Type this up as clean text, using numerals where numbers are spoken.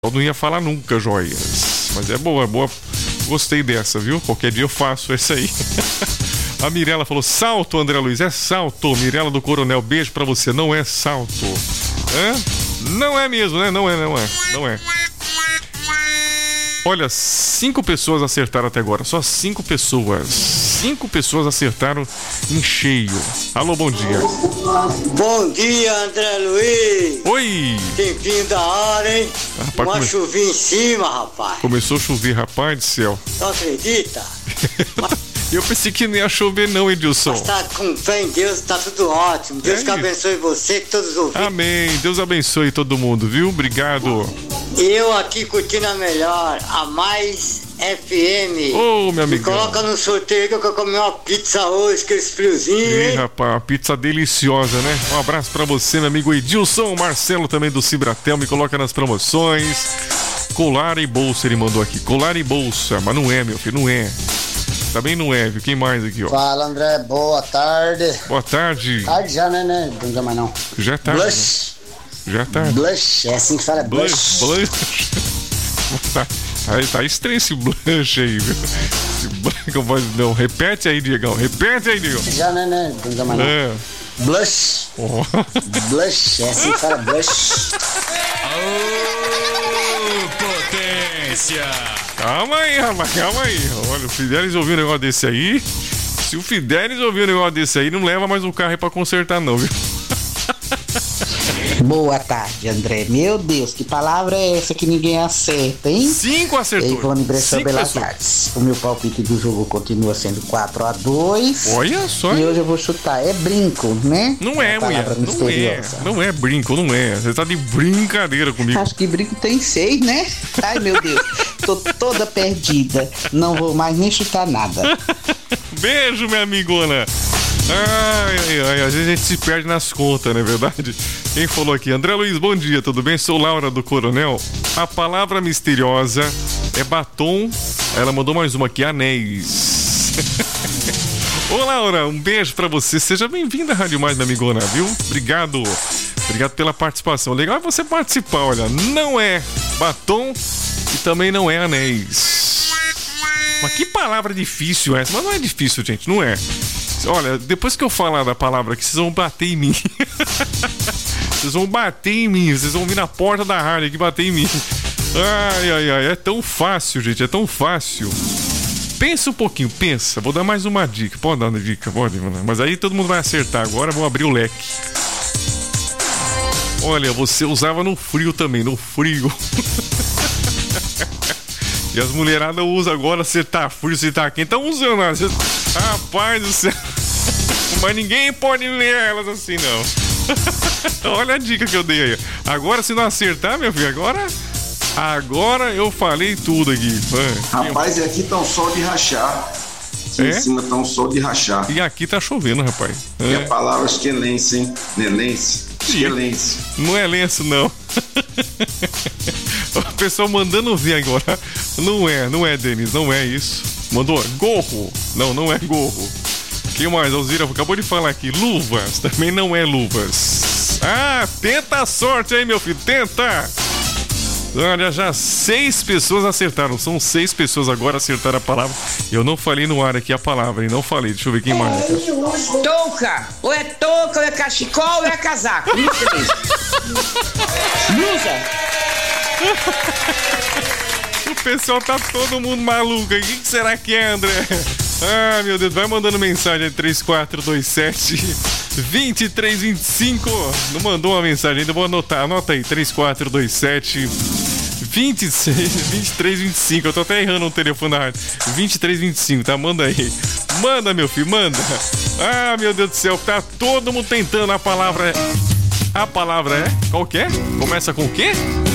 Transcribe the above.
Eu não ia falar nunca, joias. Mas é boa, é boa. Gostei dessa, viu? Qualquer dia eu faço essa aí. A Mirella falou, salto, André Luiz. É salto. Mirella do Coronel, beijo pra você. Não é salto. Não é mesmo, né? Não é. Olha, 5 pessoas acertaram até agora. Só 5 pessoas. 5 pessoas acertaram em cheio. Alô, bom dia. Bom dia, André Luiz. Oi. Tempinho da hora, hein? Rapaz, uma chuvinha em cima, rapaz. Começou a chover, rapaz do céu. Não acredita? Eu pensei que não ia chover não, Edilson. Mas tá com fé em Deus, tá tudo ótimo. Deus que abençoe você, que todos os ouvintes. Amém. Deus abençoe todo mundo, viu? Obrigado. Eu aqui curtindo a melhor, a Mais FM. Ô, meu amigo. Me coloca no sorteio que eu quero comer uma pizza hoje, que esse friozinho, hein? Rapaz, uma pizza deliciosa, né? Um abraço pra você, meu amigo Edilson. Marcelo também do Cibratel, me coloca nas promoções. Colar e bolsa, ele mandou aqui. Colar e bolsa, mas não é, meu filho, não é. Também não é, viu? Quem mais aqui, ó? Fala, André, boa tarde. Boa tarde. Tarde já, né? Não dá mais não. Já é tarde. Blush. Né? Já é tarde. Blush, é assim que fala, blush. Blush. Tá estranho esse blush aí, viu? Não, repete aí, Diegão. Já, né? Não dá mais não. É. Blush. Oh. Blush, é assim que fala, blush. Potência! Calma aí, rapaz, calma aí. Olha, o Fidelis ouviu um negócio desse aí. Se o Fidelis ouvir um negócio desse aí, não leva mais o carro aí pra consertar, não, viu? Boa tarde, André. Meu Deus, que palavra é essa que ninguém acerta, hein? 5 acertou. Ivone Bressão Belas Artes. O meu palpite do jogo continua sendo 4-2. Olha só. E hoje eu vou chutar. É brinco, né? Não é, mulher. Não é brinco, não é. Você tá de brincadeira comigo. Acho que brinco tem 6, né? Ai, meu Deus. Tô toda perdida. Não vou mais nem chutar nada. Beijo, minha amigona. Ai, às vezes a gente se perde nas contas, não é verdade? Quem falou aqui? André Luiz, bom dia, tudo bem? Sou Laura do Coronel. A palavra misteriosa é batom. Ela mandou mais uma aqui, anéis. Ô, Laura, um beijo pra você. Seja bem-vinda à Rádio Mais, minha amigona, viu? Obrigado pela participação. Legal é você participar, olha. Não é batom e também não é anéis. Mas que palavra difícil essa? Mas não é difícil, gente, não é. Olha, depois que eu falar da palavra aqui, vocês vão bater em mim. Vocês vão bater em mim. Vocês vão vir na porta da rádio aqui bater em mim. Ai. É tão fácil, gente. É tão fácil. Pensa um pouquinho, pensa. Vou dar mais uma dica. Pode dar uma dica? Pode, mas aí todo mundo vai acertar. Agora vou abrir o leque. Olha, você usava no frio também. No frio. E as mulheradas usam agora, se tá frio, se tá quente, estão usando. Rapaz do céu. Mas ninguém pode ler elas assim, não. Olha a dica que eu dei aí. Agora, se não acertar, meu filho, agora eu falei tudo aqui. Rapaz, e aqui tá um sol de rachar. Aqui em cima tá um sol de rachar. E aqui tá chovendo, rapaz. E a palavra esquelense, hein? Nelense. Esquelense. Não é lenço, não. O pessoal mandando ver agora. Não é, Denis, não é isso. Mandou gorro. Não é gorro. Que mais? Alzira acabou de falar aqui. Luvas. Também não é luvas. Tenta a sorte aí, meu filho. Tenta. Olha, já 6 pessoas acertaram. São 6 pessoas agora acertaram a palavra. Eu não falei no ar aqui a palavra, hein? Não falei. Deixa eu ver quem mais. Touca. Ou é touca, ou é cachecol, ou é casaco. Isso mesmo. Blusa. O pessoal tá todo mundo maluco. O que será que é, André? Meu Deus. Vai mandando mensagem aí. 3427-2325. Não mandou uma mensagem ainda. Vou anotar. Anota aí. 3427-2325. Eu tô até errando o telefone da rádio. 2325, tá? Manda aí. Manda, meu filho. Manda. Meu Deus do céu. Tá todo mundo tentando a palavra. A palavra é? Qual que é? Começa com o quê?